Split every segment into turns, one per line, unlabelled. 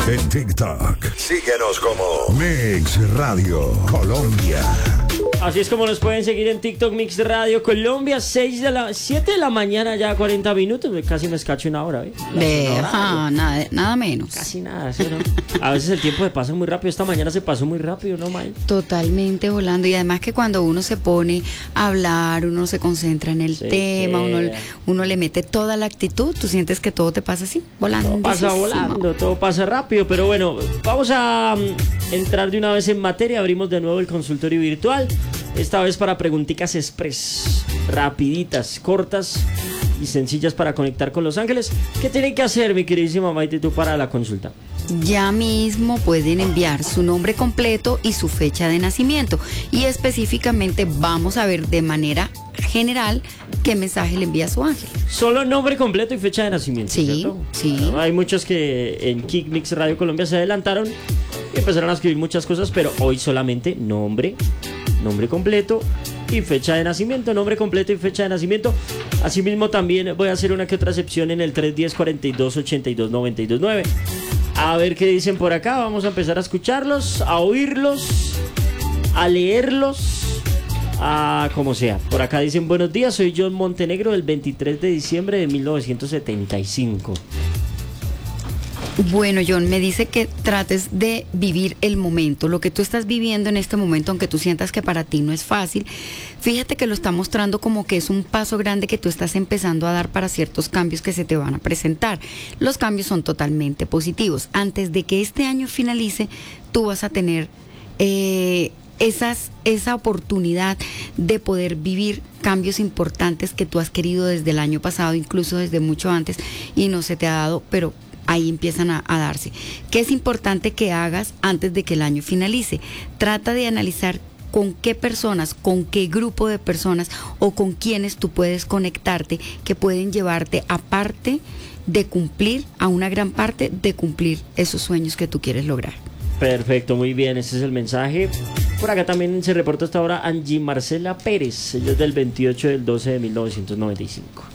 En TikTok, síguenos como Mix Radio Colombia.
Así es como nos pueden seguir en TikTok Mix Radio Colombia, 7 de la mañana, ya 40 minutos, casi me escacho una hora,
Nada menos.
Casi nada, ¿sí, no? A veces el tiempo se pasa muy rápido, esta mañana se pasó muy rápido, ¿no, May?
Totalmente volando, y además que cuando uno se pone a hablar, uno se concentra en el tema, uno le mete toda la actitud, tú sientes que todo te pasa así, volando.
Todo pasa volando, todo pasa rápido, pero bueno, vamos a entrar de una vez en materia, abrimos de nuevo el consultorio virtual. Esta vez para preguntitas express, rapiditas, cortas y sencillas para conectar con Los Ángeles. ¿Qué tienen que hacer, mi queridísima Maite, tú para la consulta?
Ya mismo pueden enviar su nombre completo y su fecha de nacimiento. Y específicamente vamos a ver de manera general qué mensaje le envía su ángel.
Solo nombre completo y fecha de nacimiento,
sí,
¿cierto?
Sí.
Bueno, hay muchos que en Kick Mix Radio Colombia se adelantaron y empezaron a escribir muchas cosas, pero hoy solamente nombre completo y fecha de nacimiento, nombre completo y fecha de nacimiento. Asimismo también voy a hacer una que otra excepción en el 310-42-82-92-9. A ver qué dicen por acá, vamos a empezar a escucharlos, a oírlos, a leerlos, a como sea. Por acá dicen: buenos días, soy John Montenegro del 23 de diciembre de 1975.
Bueno, John, me dice que trates de vivir el momento, lo que tú estás viviendo en este momento, aunque tú sientas que para ti no es fácil. Fíjate que lo está mostrando como que es un paso grande que tú estás empezando a dar para ciertos cambios que se te van a presentar. Los cambios son totalmente positivos. Antes de que este año finalice, tú vas a tener esa oportunidad de poder vivir cambios importantes que tú has querido desde el año pasado, incluso desde mucho antes, y no se te ha dado, pero ahí empiezan a darse. ¿Qué es importante que hagas antes de que el año finalice? Trata de analizar con qué personas, con qué grupo de personas o con quiénes tú puedes conectarte que pueden llevarte, aparte de cumplir, a una gran parte de cumplir esos sueños que tú quieres lograr.
Perfecto, muy bien, ese es el mensaje. Por acá también se reporta hasta ahora Angie Marcela Pérez, ella es del 28 del 12 de 1995.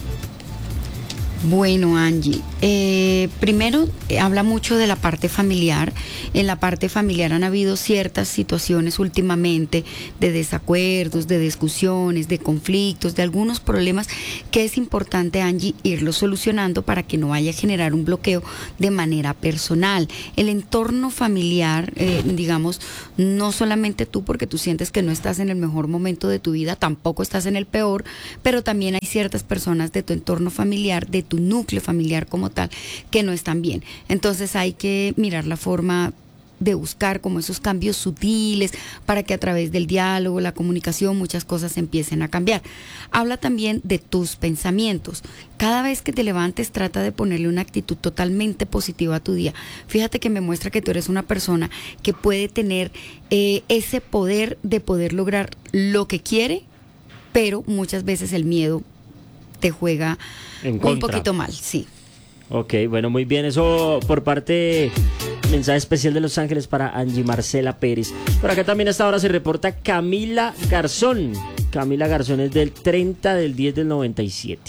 Bueno, Angie, primero habla mucho de la parte familiar. En la parte familiar han habido ciertas situaciones últimamente de desacuerdos, de discusiones, de conflictos, de algunos problemas que es importante, Angie, irlos solucionando para que no vaya a generar un bloqueo de manera personal. El entorno familiar, digamos, no solamente tú, porque tú sientes que no estás en el mejor momento de tu vida, tampoco estás en el peor, pero también hay ciertas personas de tu entorno familiar, de tu núcleo familiar como tal, que no están bien. Entonces hay que mirar la forma de buscar como esos cambios sutiles para que a través del diálogo, la comunicación, muchas cosas empiecen a cambiar. Habla también de tus pensamientos. Cada vez que te levantes, trata de ponerle una actitud totalmente positiva a tu día. Fíjate que me muestra que tú eres una persona que puede tener ese poder de poder lograr lo que quiere, pero muchas veces el miedo te juega un poquito mal, sí.
Ok, bueno, muy bien. Eso por parte, mensaje especial de Los Ángeles para Angie Marcela Pérez. Por acá también hasta ahora se reporta Camila Garzón. Camila Garzón es del 30 del 10 del 97.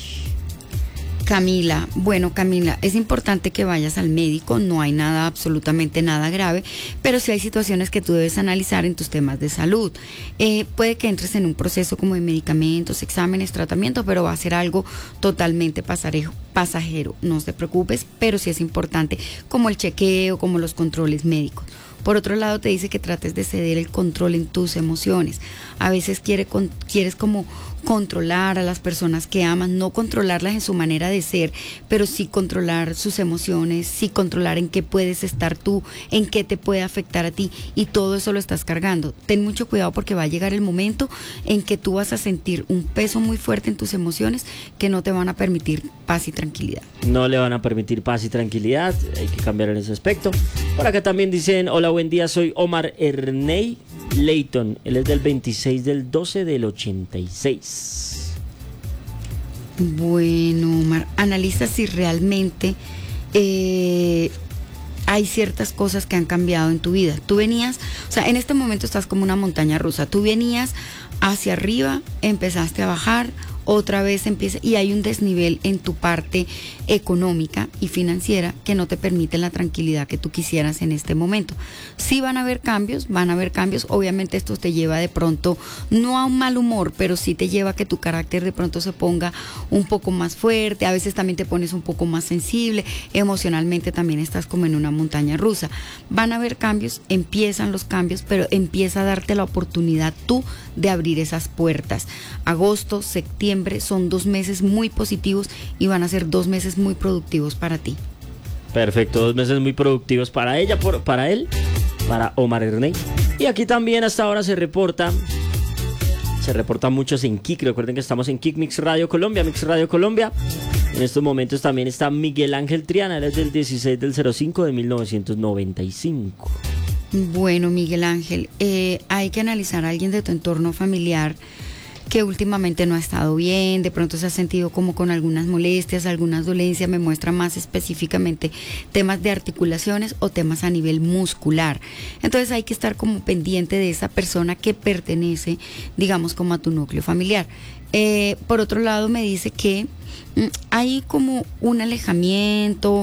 Camila, bueno, Camila, es importante que vayas al médico, no hay nada, absolutamente nada grave, pero sí hay situaciones que tú debes analizar en tus temas de salud. Puede que entres en un proceso como de medicamentos, exámenes, tratamiento, pero va a ser algo totalmente pasajero, no te preocupes, pero sí es importante, como el chequeo, como los controles médicos. Por otro lado, te dice que trates de ceder el control en tus emociones. A veces quieres como controlar a las personas que amas, no controlarlas en su manera de ser, pero sí controlar sus emociones, sí controlar en qué puedes estar tú, en qué te puede afectar a ti, y todo eso lo estás cargando. Ten mucho cuidado porque va a llegar el momento en que tú vas a sentir un peso muy fuerte en tus emociones que no te van a permitir paz y tranquilidad.
No le van a permitir paz y tranquilidad, hay que cambiar en ese aspecto. Por acá también dicen: hola, buen día, soy Omar Erney Leighton, él es del 26 del 12 del 86.
Bueno, Omar, analiza si realmente hay ciertas cosas que han cambiado en tu vida. Tú venías, o sea, en este momento estás como una montaña rusa. Tú venías hacia arriba, empezaste a bajar, otra vez empieza, y hay un desnivel en tu parte económica y financiera que no te permite la tranquilidad que tú quisieras en este momento. Sí van a haber cambios, obviamente esto te lleva de pronto, no a un mal humor, pero sí te lleva a que tu carácter de pronto se ponga un poco más fuerte, a veces también te pones un poco más sensible, emocionalmente también estás como en una montaña rusa. Van a haber cambios, empiezan los cambios, pero empieza a darte la oportunidad tú de abrir esas puertas. Agosto, septiembre son 2 meses muy positivos y van a ser 2 meses muy productivos para ti.
Perfecto, 2 meses muy productivos para ella, para él, para Omar Erney. Y aquí también hasta ahora se reportan muchos en Kik. Recuerden que estamos en Kik, Mix Radio Colombia. En estos momentos también está Miguel Ángel Triana, él es del 16 del 05 de 1995.
Bueno, Miguel Ángel, hay que analizar a alguien de tu entorno familiar que últimamente no ha estado bien, de pronto se ha sentido como con algunas molestias, algunas dolencias, me muestra más específicamente temas de articulaciones o temas a nivel muscular. Entonces hay que estar como pendiente de esa persona que pertenece, digamos, como a tu núcleo familiar. Por otro lado, me dice que hay como un alejamiento,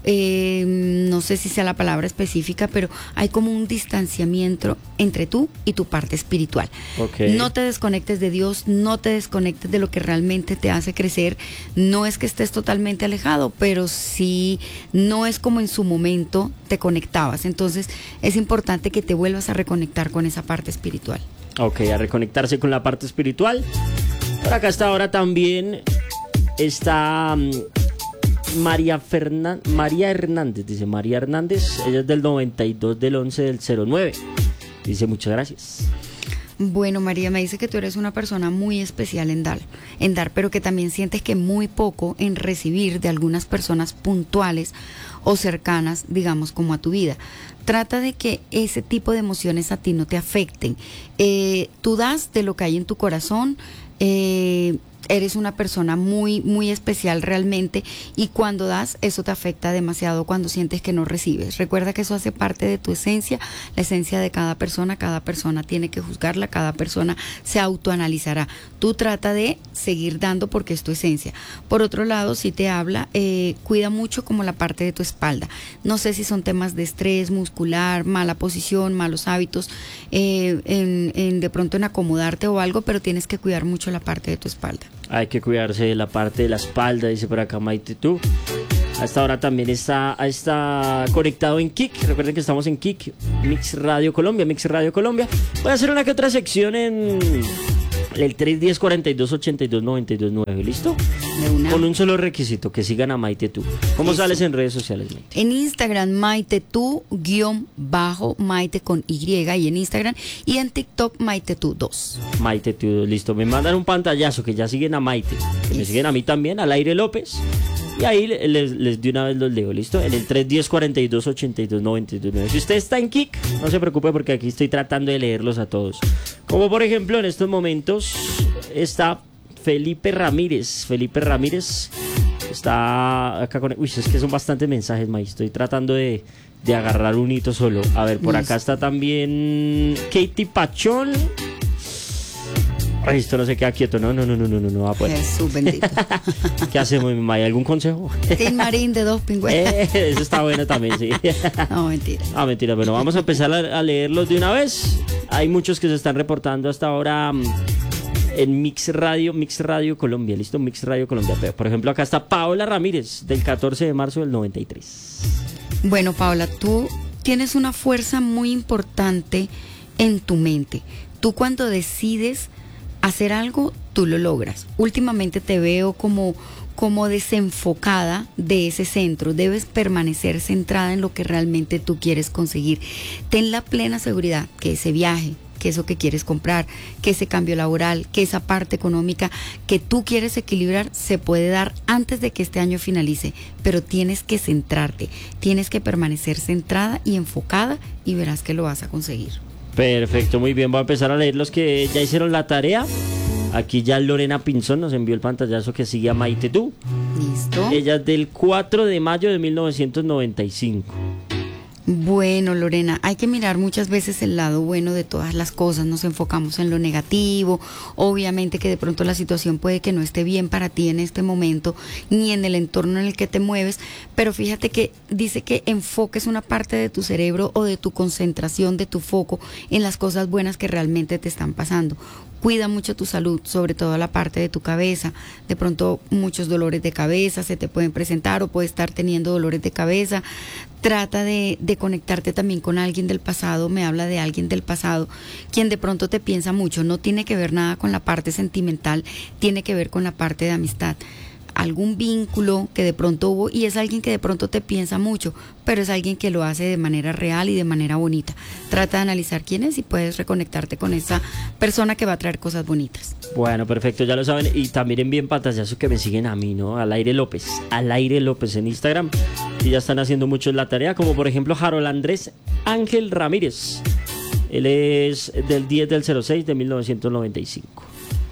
no sé si sea la palabra específica, pero hay como un distanciamiento entre tú y tu parte espiritual.
Okay.
No te desconectes de Dios, no te desconectes de lo que realmente te hace crecer. No es que estés totalmente alejado, pero sí no es como en su momento te conectabas. Entonces es importante que te vuelvas a reconectar con esa parte espiritual.
Ok, a reconectarse con la parte espiritual. Por acá hasta ahora también está María Hernández, dice María Hernández, ella es del 92 del 11 del 09. Dice muchas gracias.
Bueno, María, me dice que tú eres una persona muy especial en dar, pero que también sientes que muy poco en recibir de algunas personas puntuales o cercanas, digamos, como a tu vida. Trata de que ese tipo de emociones a ti no te afecten. Tú das de lo que hay en tu corazón, eres una persona muy, muy especial realmente, y cuando das, eso te afecta demasiado cuando sientes que no recibes. Recuerda que eso hace parte de tu esencia, la esencia de cada persona tiene que juzgarla, cada persona se autoanalizará. Tú trata de seguir dando porque es tu esencia. Por otro lado, si te habla, cuida mucho como la parte de tu espalda. No sé si son temas de estrés muscular, mala posición, malos hábitos, de pronto en acomodarte o algo, pero tienes que cuidar mucho la parte de tu espalda.
Hay que cuidarse de la parte de la espalda, dice por acá Maite tú. Hasta ahora también está conectado en Kik. Recuerden que estamos en Kik, Mix Radio Colombia. Voy a hacer una que otra sección en el 310-42-82-92-9, ¿listo? Con un solo requisito, que sigan a Maite tú. ¿Cómo
Eso.
sales en redes sociales, Maite?
En Instagram, Maite tú, _Maite con Y, y en Instagram, y en TikTok, Maite tú 2.
Maite tú, listo. Me mandan un pantallazo que ya siguen a Maite, que me siguen a mí también, al Aire López. Y ahí les de una vez los leo, ¿listo? En el 310-42-82-92-9. Si usted está en Kik, no se preocupe porque aquí estoy tratando de leerlos a todos. Como por ejemplo, en estos momentos está Felipe Ramírez. Está acá con... Uy, es que son bastantes mensajes, May. Estoy tratando de agarrar un hito solo. A ver, por acá está también Katie Pachón. Ay, esto no se queda quieto, no va a poder.
Jesús bendito.
¿Qué hacemos, May? ¿Algún consejo?
Tin Marín de 2 pingüinos.
Eso está bueno también, sí.
No, mentira.
Ah, mentira, bueno, vamos a empezar a leerlos de una vez. Hay muchos que se están reportando hasta ahora en Mix Radio Colombia, ¿listo? Mix Radio Colombia. Por ejemplo, acá está Paola Ramírez, del 14 de marzo del 93.
Bueno, Paola, tú tienes una fuerza muy importante en tu mente. Tú cuando decides hacer algo, tú lo logras. Últimamente te veo como desenfocada de ese centro. Debes permanecer centrada en lo que realmente tú quieres conseguir. Ten la plena seguridad que ese viaje, que eso que quieres comprar, que ese cambio laboral, que esa parte económica que tú quieres equilibrar se puede dar antes de que este año finalice, pero tienes que centrarte, tienes que permanecer centrada y enfocada y verás que lo vas a conseguir.
Perfecto, muy bien, voy a empezar a leer los que ya hicieron la tarea. Aquí ya Lorena Pinzón nos envió el pantallazo que sigue a Maite tú.
Listo.
Ella es del 4 de mayo de 1995.
Bueno, Lorena, hay que mirar muchas veces el lado bueno de todas las cosas, nos enfocamos en lo negativo, obviamente que de pronto la situación puede que no esté bien para ti en este momento, ni en el entorno en el que te mueves, pero fíjate que dice que enfoques una parte de tu cerebro o de tu concentración, de tu foco en las cosas buenas que realmente te están pasando. Cuida mucho tu salud, sobre todo la parte de tu cabeza. De pronto muchos dolores de cabeza se te pueden presentar o puedes estar teniendo dolores de cabeza. Trata de conectarte también con alguien del pasado, me habla de alguien del pasado, quien de pronto te piensa mucho. No tiene que ver nada con la parte sentimental, tiene que ver con la parte de amistad. Algún vínculo que de pronto hubo y es alguien que de pronto te piensa mucho, pero es alguien que lo hace de manera real y de manera bonita. Trata de analizar quién es y puedes reconectarte con esa persona que va a traer cosas bonitas.
Bueno, perfecto, ya lo saben. Y también envíen pantallazos que me siguen a mí, ¿no? Al Aire López en Instagram. Y ya están haciendo mucho la tarea, como por ejemplo Harold Andrés Ángel Ramírez. Él es del 10 del 06 de 1995.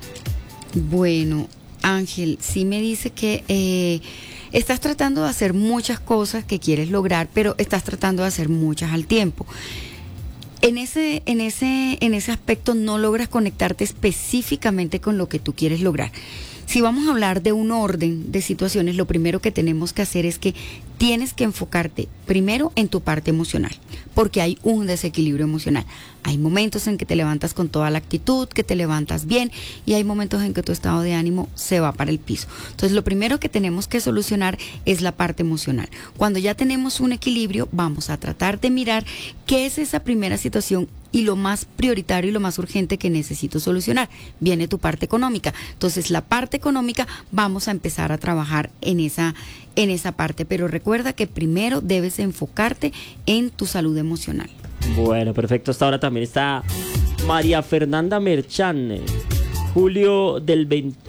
Bueno, Ángel, sí me dice que estás tratando de hacer muchas cosas que quieres lograr, pero estás tratando de hacer muchas al tiempo. En ese aspecto no logras conectarte específicamente con lo que tú quieres lograr. Si vamos a hablar de un orden de situaciones, lo primero que tenemos que hacer es que tienes que enfocarte primero en tu parte emocional, porque hay un desequilibrio emocional. Hay momentos en que te levantas con toda la actitud, que te levantas bien, y hay momentos en que tu estado de ánimo se va para el piso. Entonces, lo primero que tenemos que solucionar es la parte emocional. Cuando ya tenemos un equilibrio, vamos a tratar de mirar qué es esa primera situación y lo más prioritario y lo más urgente que necesito solucionar. Viene tu parte económica. Entonces, la parte económica vamos a empezar a trabajar en esa parte, pero recuerda que primero debes enfocarte en tu salud emocional.
Bueno, perfecto. Hasta ahora también está María Fernanda Merchán. Julio del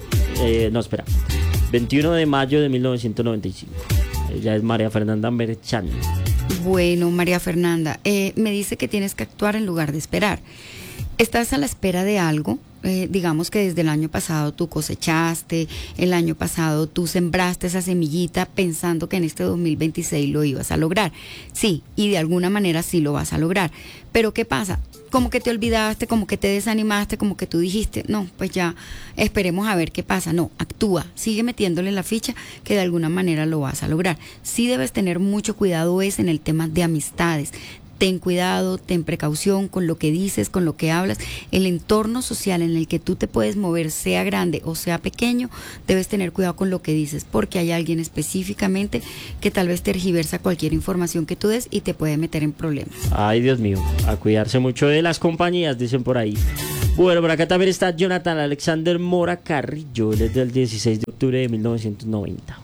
21 de mayo de 1995. Ella es María Fernanda Merchán.
Bueno, María Fernanda, me dice que tienes que actuar en lugar de esperar. Estás a la espera de algo. Digamos que desde el año pasado tú cosechaste, el año pasado tú sembraste esa semillita pensando que en este 2026 lo ibas a lograr. Sí, y de alguna manera sí lo vas a lograr. Pero ¿qué pasa? Como que te olvidaste, como que te desanimaste, como que tú dijiste, no, pues ya esperemos a ver qué pasa. No, actúa, sigue metiéndole la ficha que de alguna manera lo vas a lograr. Sí debes tener mucho cuidado en el tema de amistades. Ten cuidado, ten precaución con lo que dices, con lo que hablas. El entorno social en el que tú te puedes mover, sea grande o sea pequeño, debes tener cuidado con lo que dices, porque hay alguien específicamente que tal vez tergiversa cualquier información que tú des y te puede meter en problemas.
Ay, Dios mío, a cuidarse mucho de las compañías, dicen por ahí. Bueno, por acá también está Jonathan Alexander Mora Carrillo, él es del 16 de octubre de 1990.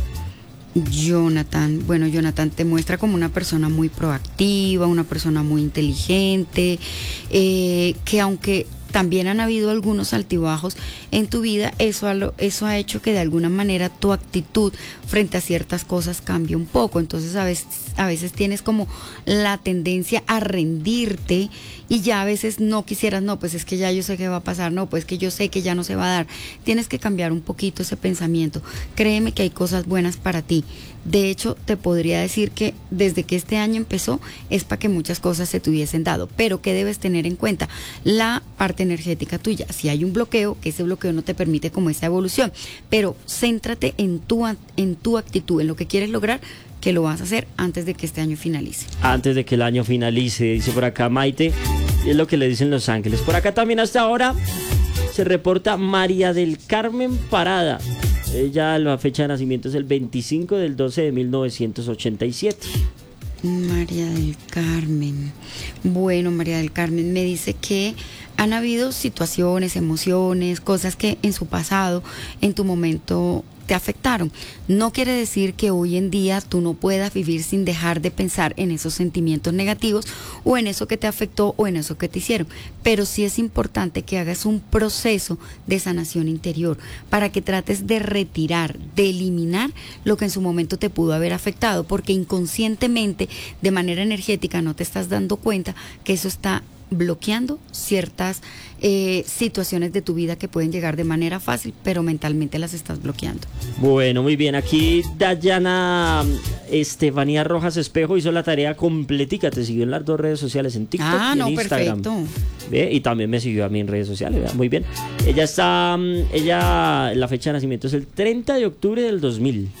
Jonathan te muestra como una persona muy proactiva, una persona muy inteligente, que aunque también han habido algunos altibajos en tu vida, eso ha hecho que de alguna manera tu actitud frente a ciertas cosas cambie un poco. Entonces a veces tienes como la tendencia a rendirte y ya a veces no quisieras, no, pues es que ya yo sé qué va a pasar, no, pues que yo sé que ya no se va a dar. Tienes que cambiar un poquito ese pensamiento. Créeme que hay cosas buenas para ti. De hecho, te podría decir que desde que este año empezó es para que muchas cosas se te hubiesen dado, pero ¿qué debes tener en cuenta? La parte energética tuya. Si hay un bloqueo, que ese bloqueo no te permite como esa evolución, pero céntrate en tu actitud, en lo que quieres lograr, que lo vas a hacer antes de que este año finalice.
Antes de que el año finalice, dice por acá Maite, y es lo que le dicen Los Ángeles. Por acá también hasta ahora se reporta María del Carmen Parada. Ella, la fecha de nacimiento es el 25 del 12 de 1987.
María del Carmen. Bueno, María del Carmen me dice que han habido situaciones, emociones, cosas que en su pasado, en tu momento, te afectaron. No quiere decir que hoy en día tú no puedas vivir sin dejar de pensar en esos sentimientos negativos o en eso que te afectó o en eso que te hicieron, pero sí es importante que hagas un proceso de sanación interior para que trates de retirar, de eliminar lo que en su momento te pudo haber afectado, porque inconscientemente, de manera energética, no te estás dando cuenta que eso está bloqueando ciertas situaciones de tu vida que pueden llegar de manera fácil, pero mentalmente las estás bloqueando.
Bueno, muy bien. Aquí Dayana Estefanía Rojas Espejo hizo la tarea completica. Te siguió en las 2 redes sociales, en TikTok y en Instagram.
Perfecto.
¿Ve? Y también me siguió a mí en redes sociales. ¿Ve? Muy bien. La fecha de nacimiento es el 30 de octubre del 2000.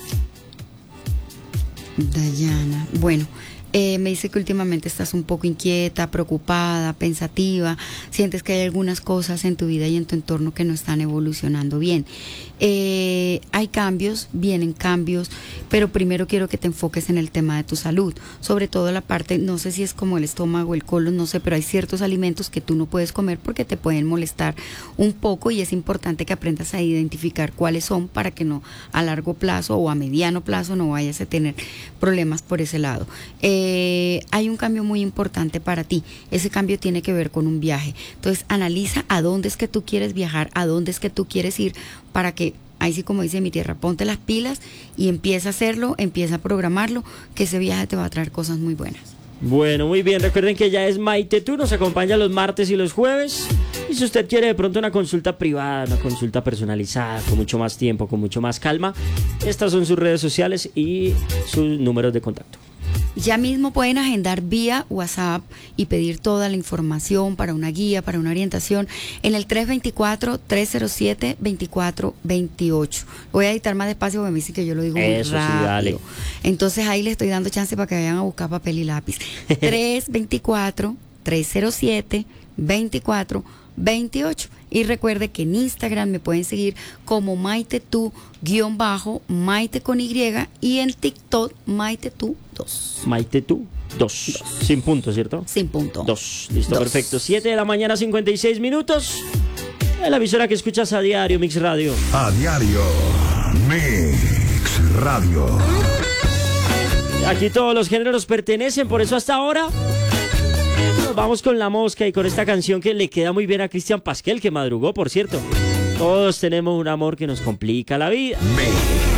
Dayana, bueno, me dice que últimamente estás un poco inquieta, preocupada, pensativa, sientes que hay algunas cosas en tu vida y en tu entorno que no están evolucionando bien. Hay cambios, vienen cambios, pero primero quiero que te enfoques en el tema de tu salud, sobre todo la parte, no sé si es como el estómago, el colon, no sé, pero hay ciertos alimentos que tú no puedes comer porque te pueden molestar un poco y es importante que aprendas a identificar cuáles son para que no a largo plazo o a mediano plazo no vayas a tener problemas por ese lado. Hay un cambio muy importante para ti, ese cambio tiene que ver con un viaje, entonces analiza a dónde es que tú quieres viajar, a dónde es que tú quieres ir para que, ahí sí como dice mi tierra, ponte las pilas y empieza a hacerlo, empieza a programarlo, que ese viaje te va a traer cosas muy buenas.
Bueno, muy bien, recuerden que ella es Maite Tú, nos acompaña los martes y los jueves, y si usted quiere de pronto una consulta privada, una consulta personalizada, con mucho más tiempo, con mucho más calma, estas son sus redes sociales y sus números de contacto.
Ya mismo pueden agendar vía WhatsApp y pedir toda la información para una guía, para una orientación en el 324-307-2428. Voy a editar más despacio porque me dice que yo lo digo muy rápido. Sí, dale. Entonces ahí le estoy dando chance para que vayan a buscar papel y lápiz. 324-307-2428. Y recuerde que en Instagram me pueden seguir como Maite Tú _Maite con Y y en TikTok Maite Tú 2.
Maite Tú 2. Sin punto, ¿cierto?
Sin punto.
2. Listo,
2.
Perfecto. 7 de la mañana, 56 minutos. La emisora que escuchas a diario, Mix Radio.
A diario, Mix Radio.
Aquí todos los géneros pertenecen, por eso hasta ahora nos vamos con La Mosca y con esta canción que le queda muy bien a Cristian Pasquel, que madrugó, por cierto. Todos tenemos un amor que nos complica la vida.
Mix.